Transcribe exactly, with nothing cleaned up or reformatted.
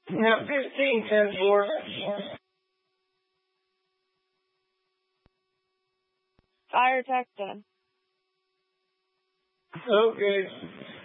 No, fifteen ten four. Fire text done. Okay.